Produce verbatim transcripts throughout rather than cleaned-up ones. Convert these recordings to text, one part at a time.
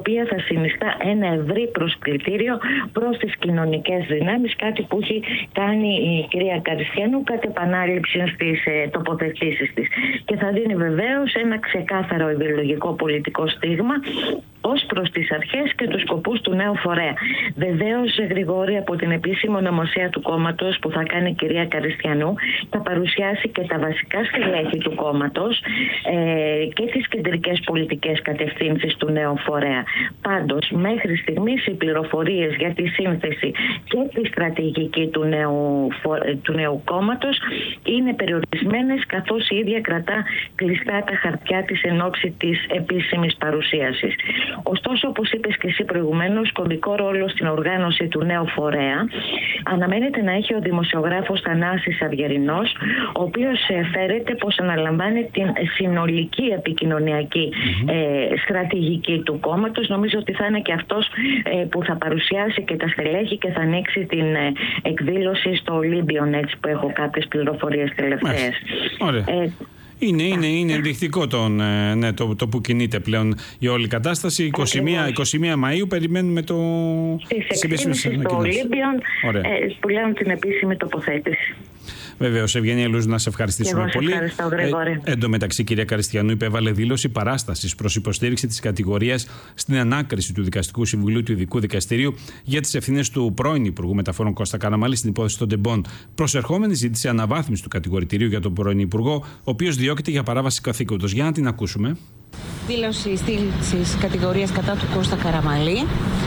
οποία θα συνιστά ένα ευρύ προσκλητήριο προς τις κοινωνικές δυνάμεις, κάτι που έχει κάνει η κυρία Καριστιανού κατ' επανάληψη στις ε, τοποθετήσεις της. Και θα δίνει βεβαίως ένα ξεκάθαρο ιδεολογικό πολιτικό στίγμα ως προς τις αρχές και τους σκοπούς του νέου φορέα. Βεβαίως, Γρηγόρη, από την επίσημη ονομασία του κόμματος που θα κάνει η κυρία Καριστιανού, θα παρουσιάσει και τα βασικά στελέχη του κόμματος ε, και τις κεντρικές πολιτικές κατευθύνσεις του νέου φορέα. Πάντως, μέχρι στιγμής οι πληροφορίες για τη σύνθεση και τη στρατηγική του νέου, του νέου κόμματος είναι περιορισμένες, καθώς η ίδια κρατά κλειστά τα χαρτιά της εν ώψη της επίσημης παρουσίασης. Ωστόσο, όπως είπες και εσύ προηγουμένως, κομβικό ρόλο στην οργάνωση του νέου φορέα αναμένεται να έχει ο δημοσιογράφος Θανάσης Αυγερινός, ο οποίος φέρεται πως αναλαμβάνει την συνολική επικοινωνιακή mm-hmm. ε, στρατηγική του κόμματος. Νομίζω ότι θα είναι και αυτός ε, που θα παρουσιάσει και τα στελέχη και θα ανοίξει την ε, εκδήλωση στο Olympion, έτσι που έχω κάποιες πληροφορίες τελευταίες. Ωραία. Ε, Είναι, είναι, είναι ενδεικτικό τον, ναι, το, το που κινείται πλέον η όλη κατάσταση. είκοσι μία, είκοσι μία Μαΐου περιμένουμε το... Στις εκκίνησεις στο Olympion ε, που λέουν την επίσημη τοποθέτηση. Βεβαίως, Ευγενία Λούζου, να σε ευχαριστήσουμε εγώ πολύ. Ευχαριστώ, Γρηγόρη. Ε, εν τω μεταξύ, κυρία Καριστιανού υπέβαλε δήλωση παράστασης προς υποστήριξη της κατηγορίας στην ανάκριση του Δικαστικού Συμβουλίου του Ειδικού Δικαστηρίου για τις ευθύνες του πρώην Υπουργού Μεταφορών Κώστα Καραμαλή στην υπόθεση των Ντεμπών. Προσερχόμενη ζήτησε αναβάθμιση του κατηγορητηρίου για τον πρώην Υπουργό, ο οποίος διώκεται για παράβαση καθήκοντος. Για να την ακούσουμε. Δήλωση στήριξης κατηγορίας κατά του Κώστα Καραμαλή.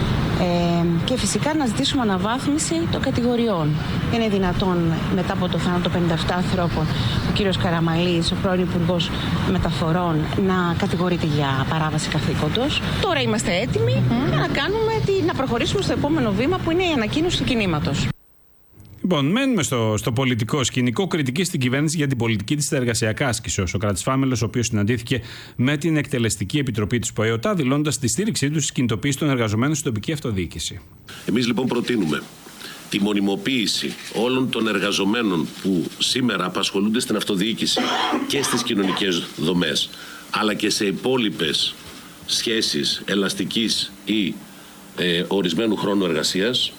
Ε, και φυσικά να ζητήσουμε αναβάθμιση των κατηγοριών. Είναι δυνατόν μετά από το θάνατο πενήντα επτά ανθρώπων ο κύριος Καραμαλής, ο πρώην Υπουργός Μεταφορών, να κατηγορείται για παράβαση καθήκοντος? Τώρα είμαστε έτοιμοι mm. να, κάνουμε τη, να προχωρήσουμε στο επόμενο βήμα, που είναι η ανακοίνωση του κινήματος. Λοιπόν, μένουμε στο, στο πολιτικό σκηνικό. Κριτική στην κυβέρνηση για την πολιτική της στα εργασιακά άσκησε ο Σωκράτης Φάμελος, ο οποίος συναντήθηκε με την Εκτελεστική Επιτροπή της ΠΟΕΟΤΑ, δηλώνοντας τη στήριξή του στις κινητοποίησεις των εργαζομένων στην τοπική αυτοδιοίκηση. Εμείς λοιπόν προτείνουμε τη μονιμοποίηση όλων των εργαζομένων που σήμερα απασχολούνται στην αυτοδιοίκηση και στις κοινωνικές δομές, αλλά και σε υπόλοιπες σχέσεις ελαστικής ή ε, ορισμένου χρόνου εργασίας.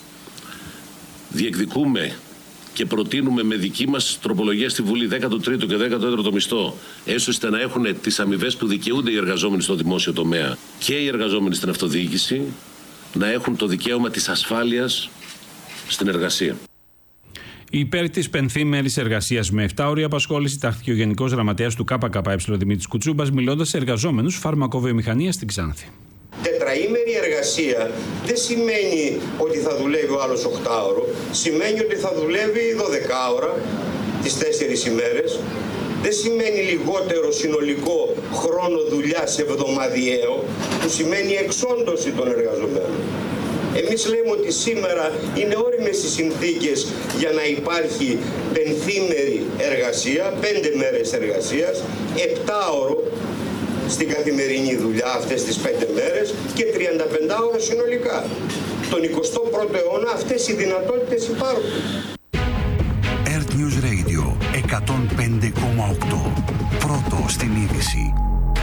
Διεκδικούμε και προτείνουμε με δική μας τροπολογία στη Βουλή δέκατο τρίτο και δέκατο τέταρτο μισθό, έστω ώστε να έχουν τις αμοιβές που δικαιούνται οι εργαζόμενοι στο δημόσιο τομέα και οι εργαζόμενοι στην αυτοδιοίκηση, να έχουν το δικαίωμα της ασφάλειας στην εργασία. Υπέρ της πενθήμερης εργασίας με επτά ώρια απασχόληση τάχθηκε ο Γενικός Γραμματέας του ΚΚΕ Δημήτρης Κουτσούμπας, μιλώντας σε εργαζόμενους φαρμακοβιομηχανίας στην Ξάνθη. Τετραήμερη εργασία δεν σημαίνει ότι θα δουλεύει ο άλλος οκτάωρο, σημαίνει ότι θα δουλεύει δώδεκα ώρα τις τέσσερις ημέρες. Δεν σημαίνει λιγότερο συνολικό χρόνο δουλειάς εβδομαδιαίο, που σημαίνει εξόντωση των εργαζομένων. Εμείς λέμε ότι σήμερα είναι όριμες οι συνθήκες για να υπάρχει πενθήμερη εργασία, πέντε μέρες εργασίας, επτάωρο στην καθημερινή δουλειά αυτές τις πέντε μέρες και τριάντα πέντε ώρο συνολικά. Τον εικοστό πρώτο αιώνα αυτές οι δυνατότητες υπάρχουν. Earth News Radio εκατόν πέντε κόμμα οκτώ. Πρώτο στην είδηση.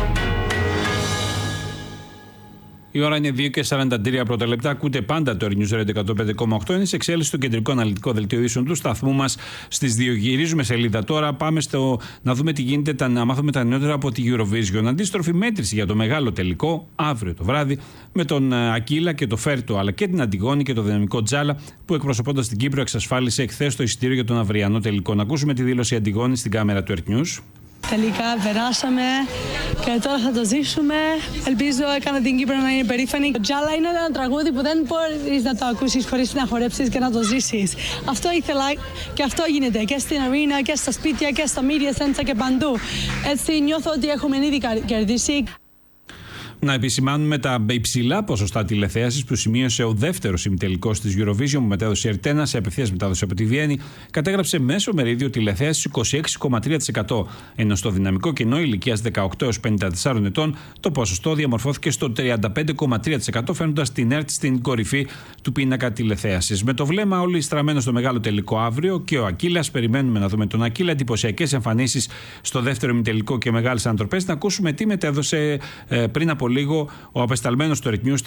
Η ώρα είναι δύο και σαράντα τρία πρώτα λεπτά. Ακούτε πάντα το Earth News Radio εκατόν πέντε κόμμα οκτώ. Είναι σε εξέλιξη στο κεντρικό αναλυτικό δελτίο ειδήσεων του σταθμού μας στις δύο. Γυρίζουμε σελίδα τώρα. Πάμε στο να δούμε τι γίνεται, τα, να μάθουμε τα νεότερα από τη Eurovision. Αντίστροφη μέτρηση για το μεγάλο τελικό αύριο το βράδυ με τον Ακύλα και το Φέρτο, αλλά και την Αντιγόνη και το δυναμικό Τζάλα, που εκπροσωπώντας την Κύπρο εξασφάλισε εχθές το εισιτήριο για τον αυριανό τελικό. Να ακούσουμε τη δήλωση Αντιγόνη στην κάμερα του Earth News. Τελικά περάσαμε και τώρα θα το ζήσουμε. Ελπίζω έκανα την Κύπρο να είναι περήφανη. Το Τζάλα είναι ένα τραγούδι που δεν μπορείς να το ακούσεις χωρίς να χορέψεις και να το ζήσεις. Αυτό ήθελα και αυτό γίνεται και στην αρίνα και στα σπίτια και στα media center και παντού. Έτσι νιώθω ότι έχουμε ήδη κερδίσει. Να επισημάνουμε τα υψηλά ποσοστά τηλεθέασης που σημείωσε ο δεύτερος ημιτελικός της Eurovision που μετέδωσε η Ερτένα σε απευθείας μετάδοση από τη Βιέννη, κατέγραψε μέσο μερίδιο τηλεθέασης είκοσι έξι κόμμα τρία τοις εκατό, ενώ στο δυναμικό κοινό ηλικίας δεκαοκτώ έως πενήντα τεσσάρων ετών το ποσοστό διαμορφώθηκε στο τριάντα πέντε κόμμα τρία τοις εκατό, φέρνοντας την ΕΡΤ στην κορυφή του πίνακα τηλεθέασης. Με το βλέμμα όλοι στραμμένο στο μεγάλο τελικό αύριο και ο Ακύλας, περιμένουμε να δούμε τον Ακύλα, εντυπωσιακές εμφανίσεις στο δεύτερο ημιτελικό και μεγάλες ανατροπές. Να ακούσουμε τι μετέδωσε ε, πριν από λίγο ο απεσταλμένος του Earth News